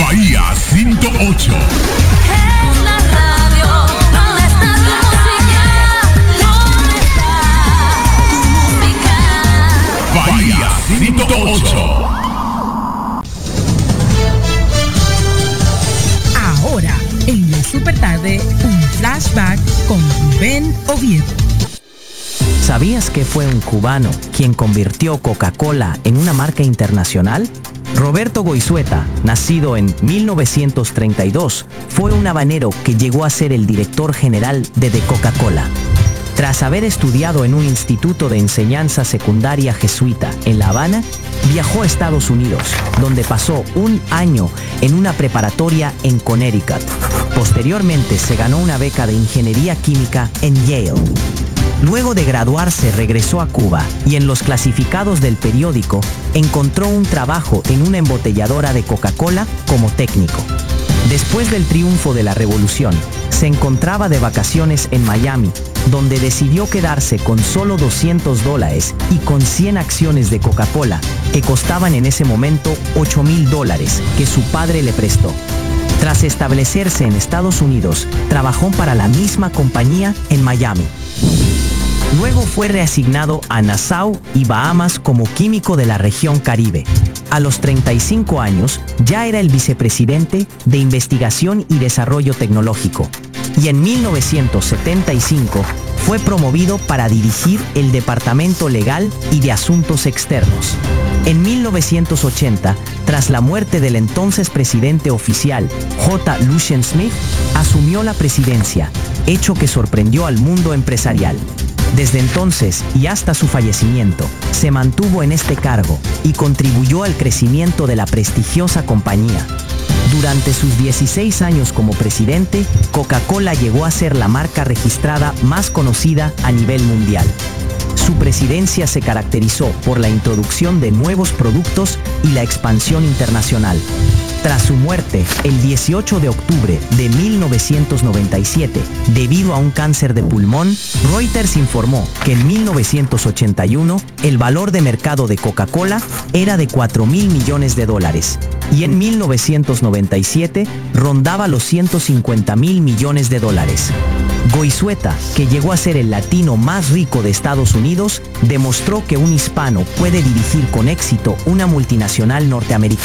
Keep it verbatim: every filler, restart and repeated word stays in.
Bahía ciento ocho. Es la radio, ¿dónde está tu música? ¿Dónde está tu música? Bahía ciento ocho. Ahora, en la super tarde, un flashback con Rubén Oviedo. ¿Sabías que fue un cubano quien convirtió Coca-Cola en una marca internacional? Roberto Goizueta, nacido en mil novecientos treinta y dos, fue un habanero que llegó a ser el director general de The Coca-Cola. Tras haber estudiado en un instituto de enseñanza secundaria jesuita en La Habana, viajó a Estados Unidos, donde pasó un año en una preparatoria en Connecticut. Posteriormente se ganó una beca de ingeniería química en Yale. Luego de graduarse regresó a Cuba y en los clasificados del periódico encontró un trabajo en una embotelladora de Coca-Cola como técnico. Después del triunfo de la revolución, se encontraba de vacaciones en Miami, donde decidió quedarse con solo doscientos dólares y con cien acciones de Coca-Cola, que costaban en ese momento ocho mil dólares, que su padre le prestó. Tras establecerse en Estados Unidos, trabajó para la misma compañía en Miami. Luego fue reasignado a Nassau y Bahamas como químico de la región Caribe. A los treinta y cinco años, ya era el vicepresidente de Investigación y Desarrollo Tecnológico. Y en mil novecientos setenta y cinco fue promovido para dirigir el Departamento Legal y de Asuntos Externos. En mil novecientos ochenta, tras la muerte del entonces presidente oficial, J. Lucien Smith, asumió la presidencia, hecho que sorprendió al mundo empresarial. Desde entonces y hasta su fallecimiento, se mantuvo en este cargo y contribuyó al crecimiento de la prestigiosa compañía. Durante sus dieciséis años como presidente, Coca-Cola llegó a ser la marca registrada más conocida a nivel mundial. Su presidencia se caracterizó por la introducción de nuevos productos y la expansión internacional. Tras su muerte, el dieciocho de octubre de mil novecientos noventa y siete, debido a un cáncer de pulmón, Reuters informó que en mil novecientos ochenta y uno el valor de mercado de Coca-Cola era de cuatro mil millones de dólares y en mil novecientos noventa y siete rondaba los ciento cincuenta mil millones de dólares. Goizueta, que llegó a ser el latino más rico de Estados Unidos, demostró que un hispano puede dirigir con éxito una multinacional norteamericana.